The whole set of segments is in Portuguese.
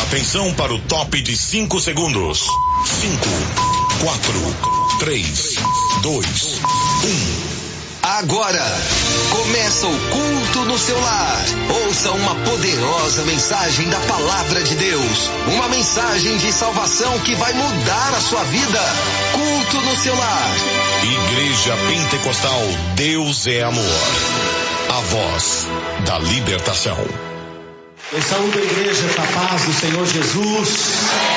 Atenção para o top de 5 segundos. 5, 4, 3, 2, 1. Agora, começa o culto no seu lar. Ouça uma poderosa mensagem da Palavra de Deus. Uma mensagem de salvação que vai mudar a sua vida. Culto no seu lar. Igreja Pentecostal Deus é Amor. A voz da libertação. Eu saúdo a igreja com a paz do Senhor Jesus.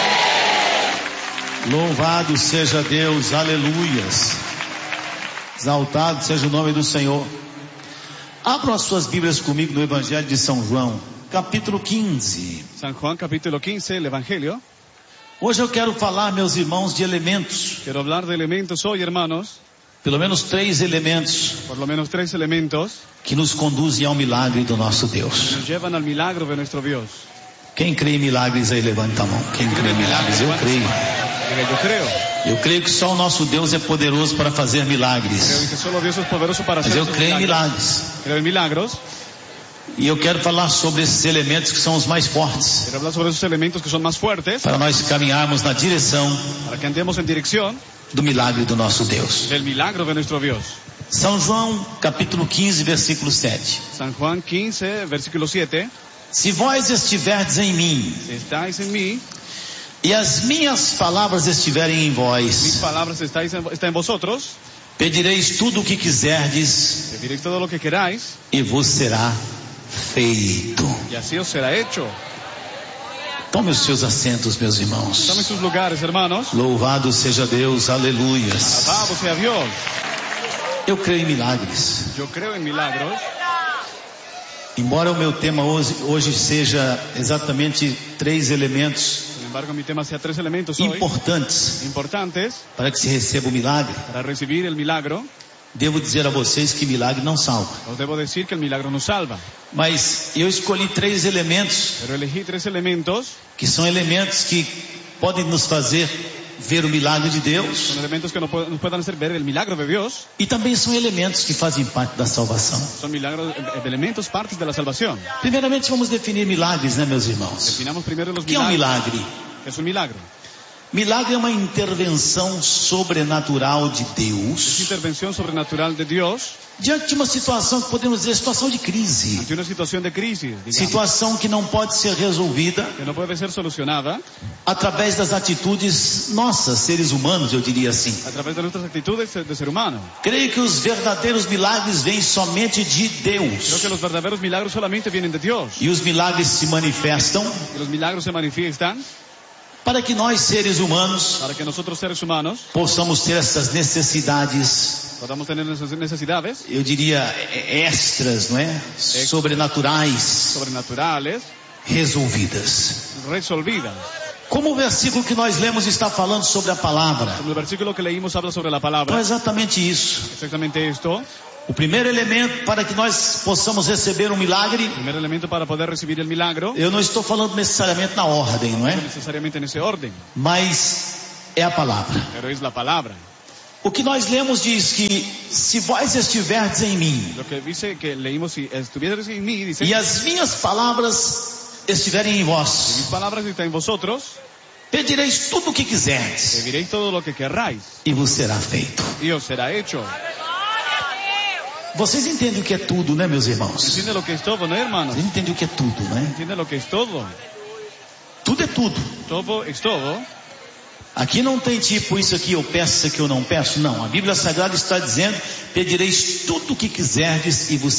Louvado seja Deus, aleluias. Exaltado seja o nome do Senhor. Abram as suas Bíblias comigo no Evangelho de São João, capítulo 15. San Juan, capítulo 15, el Evangelio. Hoje eu quero falar, meus irmãos, de elementos. Quiero hablar de elementos hoy, hermanos. Pelo menos 3 elementos Por lo menos 3 elementos que nos conduzem ao milagre do nosso Deus. que nos llevan al milagro de nuestro Dios. Quem crê em milagres aí, levanta a mão. Quem crê em milagres? Eu creio. Diga, yo creo. Eu creio que só o nosso Deus é poderoso para fazer Creo milagres. que solo Dios es poderoso para Mas hacer eu sus creio em milagros. milagres. Creo en milagros. E eu quero falar sobre esses elementos que são os mais fortes, Quiero hablar sobre esos elementos que son más fuertes para nós caminharmos na direção para que andemos en dirección do milagre do nosso Deus. del milagro de nuestro Dios. São João, capítulo 15, versículo 7. San Juan 15, versículo 7. Se vós estiverdes em mim, Si estáis en mí, e as minhas palavras estiverem em mis vós, palabras están en vosotros, pedireis tudo o que quiserdes, pediréis todo lo que queráis, e vos será feito. y así os será hecho. Tome os seus assentos, meus irmãos. Tomen sus lugares, hermanos. Louvado seja Deus, aleluias. Alabado sea Dios. Eu creio em milagres. Yo creo en milagros. Embora o meu tema hoje seja exatamente 3 elementos Sin embargo, mi tema sea 3 elementos hoy importantes importantes para que se receba o milagre, para recibir el milagro. devo dizer a vocês que milagre não salva. Os debo decir que el milagro nos salva. Mas eu escolhi 3 elementos Pero elegí 3 elementos, que são elementos que podem nos fazer ver o milagre de Deus son elementos que nos puedan hacer ver el milagro de Dios. e também são elementos que fazem parte da salvação. Son milagros, elementos, partes de la salvación. Primeiramente vamos definir milagres, né, meus irmãos? Definamos primero los O que é um milagros. milagre? ¿Qué es un milagro? Milagre é uma intervenção sobrenatural de Es Deus intervención sobrenatural de Dios diante de uma situação que podemos dizer situação de crise, ante una situación de crisis, digamos, situação que não pode ser resolvida que no puede ser solucionada através das atitudes nossas, seres humanos, eu diria assim. a través de nuestras actitudes de ser humano. Creio que os verdadeiros milagres vêm somente de Creo Deus. que los verdaderos milagros solamente vienen de Dios. E os milagres se manifestam Y los milagros se manifiestan para que nós, seres humanos, para que nosotros, seres humanos, possamos ter essas necessidades, podamos tener nuestras necesidades eu diria, extras, não é? Sobrenaturais, sobrenaturales resolvidas. resolvidas. Como o versículo que nós lemos está falando sobre a palavra. Como el versículo que leímos habla sobre la Então é palabra, exatamente isso. exactamente esto. O primeiro elemento para que nós possamos receber um milagre, Primer elemento para poder recibir el milagro, eu não estou falando necessariamente na ordem, não é? no necesariamente en ese orden, Mas é a palavra. pero es la palabra. O que nós lemos diz que se vós estiverdes em mim Lo que dice que leímos, si estuvierais en mí, dice, e as minhas palavras estiverem em mis vós, palabras están en vosotros, pedireis tudo o que quiserdes pediréis todo lo que querráis, e vos será feito. y os será hecho. Vocês entendem o que é tudo, né, meus irmãos? ¿Entiende lo que es todo, no, hermanos? Vocês entendem o que é tudo, né? ¿Entiende lo que es todo? Tudo é tudo. Todo es todo. Aqui não tem tipo, isso aqui eu peço, isso aqui eu não peço. Não, a Bíblia Sagrada está dizendo, pedireis tudo o que quiserdes e vos